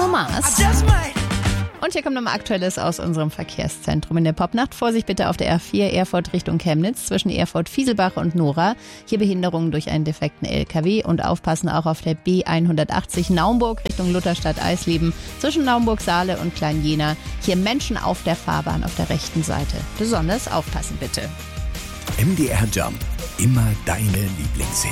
Mars. Und hier kommt nochmal Aktuelles aus unserem Verkehrszentrum in der Popnacht. Vorsicht bitte auf der R4 Erfurt Richtung Chemnitz zwischen Erfurt-Fieselbach und Nora. Hier Behinderungen durch einen defekten LKW und aufpassen auch auf der B180 Naumburg Richtung Lutherstadt-Eisleben zwischen Naumburg-Saale und Klein-Jena. Hier Menschen auf der Fahrbahn auf der rechten Seite. Besonders aufpassen bitte. MDR Jump. Immer deine Lieblingshits.